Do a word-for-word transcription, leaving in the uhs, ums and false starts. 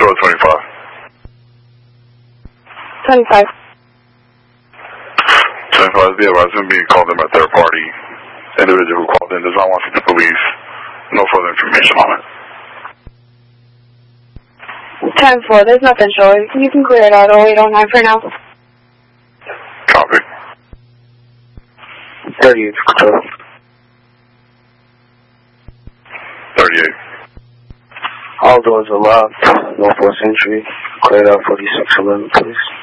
Control twenty-five. twenty-five. twenty-five, be advised, I'm being called in by third party. Individual who called in does not want to see the police. No further information on it. ten four, there's nothing showing. You can clear it out oh eight oh nine for now. Copy. thirty-eight, Control. thirty-eight. All doors are locked. No force entry. Cleared out forty-six eleven, please.